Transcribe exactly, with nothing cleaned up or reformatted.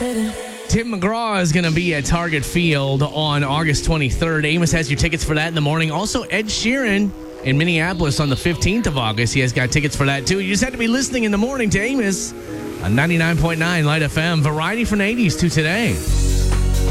Tim McGraw is going to be at Target Field on August twenty-third. Amos has your tickets for that in the morning. Also, Ed Sheeran in Minneapolis on the fifteenth of August. He has got tickets for that, too. You just have to be listening in the morning to Amos on ninety-nine point nine Light F M. Variety from the eighties to today.